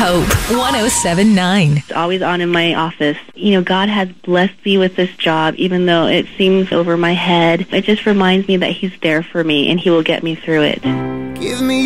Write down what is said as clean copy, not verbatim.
Hope 107.9. It's always on in my office. God has blessed me with this job, even though it seems over my head. It just reminds me that He's there for me and He will get me through it. Give me